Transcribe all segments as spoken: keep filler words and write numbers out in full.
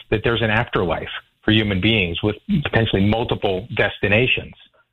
that there's an afterlife for human beings with potentially multiple destinations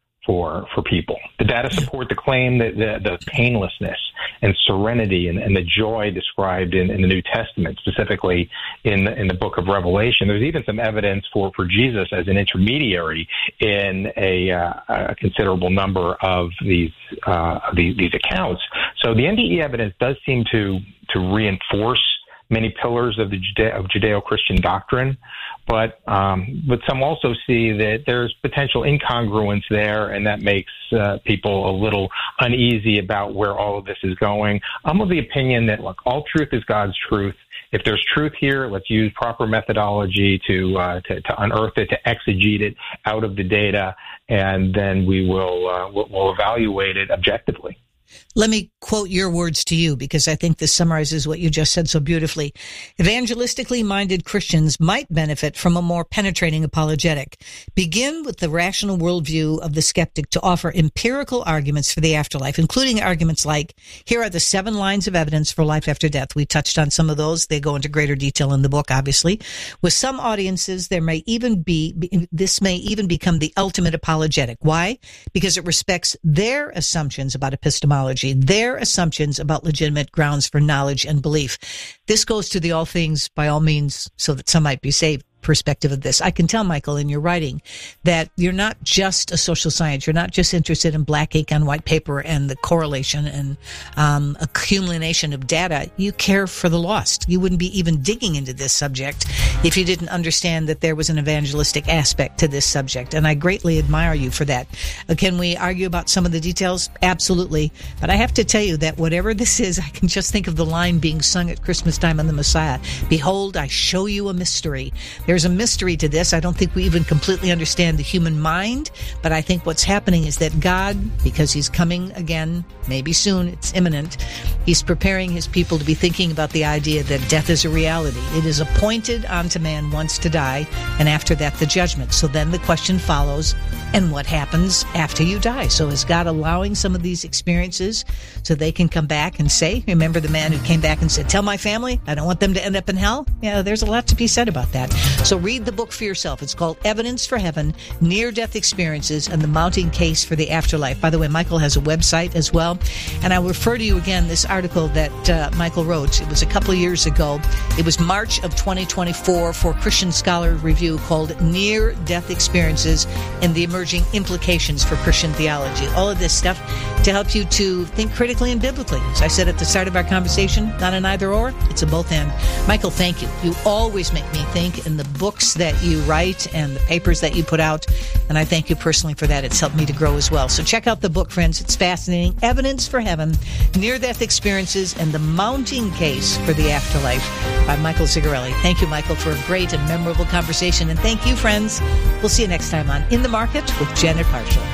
for for people. The data support the claim that the, the painlessness and serenity and, and the joy described in, in the New Testament, specifically in the, in the book of Revelation. There's even some evidence for, for Jesus as an intermediary in a, uh, a considerable number of these, uh, these these accounts. So the N D E evidence does seem to to reinforce many pillars of the Jude- of Judeo-Christian doctrine, but um, but some also see that there's potential incongruence there, and that makes uh, people a little uneasy about where all of this is going. I'm of the opinion that, look, all truth is God's truth. If there's truth here, let's use proper methodology to, uh, to to unearth it, to exegete it out of the data, and then we will uh, we'll, we'll evaluate it objectively. Let me quote your words to you, because I think this summarizes what you just said so beautifully. Evangelistically minded Christians might benefit from a more penetrating apologetic. Begin with the rational worldview of the skeptic to offer empirical arguments for the afterlife, including arguments like, here are the seven lines of evidence for life after death. We touched on some of those. They go into greater detail in the book, obviously. With some audiences, there may even be, this may even become the ultimate apologetic. Why? Because it respects their assumptions about epistemology, their assumptions about legitimate grounds for knowledge and belief. This goes to the all things, by all means, so that some might be saved perspective of this. I can tell, Michael, in your writing that you're not just a social science. You're not just interested in black ink on white paper and the correlation and um, accumulation of data. You care for the lost. You wouldn't be even digging into this subject if you didn't understand that there was an evangelistic aspect to this subject. And I greatly admire you for that. Uh, can we argue about some of the details? Absolutely. But I have to tell you that whatever this is, I can just think of the line being sung at Christmas time on the Messiah. Behold, I show you a mystery. There's a mystery to this. I don't think we even completely understand the human mind, but I think what's happening is that God, because he's coming again, maybe soon, it's imminent, he's preparing his people to be thinking about the idea that death is a reality. It is appointed unto man once to die, and after that the judgment. So then the question follows, and what happens after you die? So is God allowing some of these experiences so they can come back and say, remember the man who came back and said, tell my family, I don't want them to end up in hell? Yeah, there's a lot to be said about that. So read the book for yourself. It's called Evidence for Heaven, Near-Death Experiences, and the Mounting Case for the Afterlife. By the way, Michael has a website as well. And I'll refer to you again, this article that uh, Michael wrote. It was a couple of years ago. It was March of twenty twenty-four for Christian Scholar Review, called Near-Death Experiences and the Emerging Implications for Christian Theology. All of this stuff to help you to think critically and biblically. As I said at the start of our conversation, not an either or, it's a both and. Michael, thank you. You always make me think in the books that you write and the papers that you put out, and I thank you personally for that. It's helped me to grow as well. So check out the book, friends. It's fascinating. Evidence for Heaven, Near-Death Experiences, and the Mounting Case for the Afterlife by Michael Zigarelli. Thank you, Michael, for a great and memorable conversation, and thank you, friends. We'll see you next time on In the Market with Janet Parshall.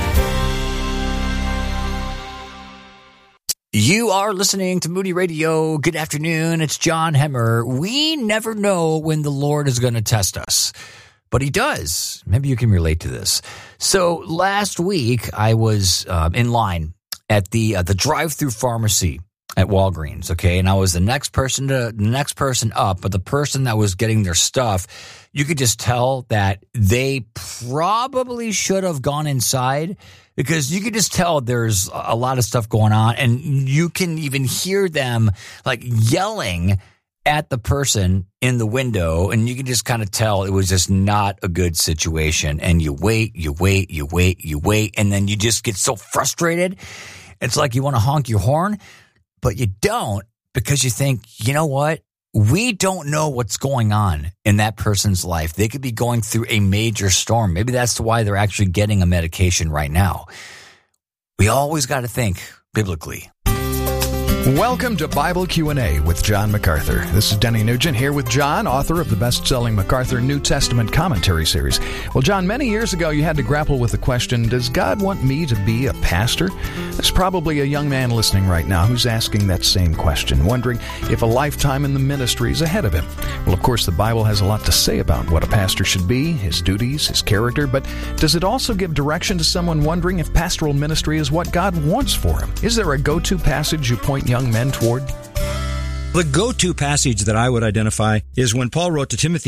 You are listening to Moody Radio. Good afternoon. It's John Hemmer. We never know when the Lord is going to test us, but he does. Maybe you can relate to this. So last week I was um, in line at the uh, the drive-through pharmacy at Walgreens, okay? And I was the next person to the next person up, but the person that was getting their stuff, you could just tell that they probably should have gone inside, because you could just tell there's a lot of stuff going on, and you can even hear them like yelling at the person in the window, and you can just kind of tell it was just not a good situation. And you wait, you wait, you wait, you wait, and then you just get so frustrated. It's like you want to honk your horn, but you don't, because you think, you know what? We don't know what's going on in that person's life. They could be going through a major storm. Maybe that's why they're actually getting a medication right now. We always got to think biblically. Welcome to Bible Q and A with John MacArthur. This is Denny Nugent here with John, author of the best-selling MacArthur New Testament Commentary Series. Well, John, many years ago you had to grapple with the question, does God want me to be a pastor? There's probably a young man listening right now who's asking that same question, wondering if a lifetime in the ministry is ahead of him. Well, of course, the Bible has a lot to say about what a pastor should be, his duties, his character, but does it also give direction to someone wondering if pastoral ministry is what God wants for him? Is there a go-to passage you point young men toward? The go-to passage that I would identify is when Paul wrote to Timothy,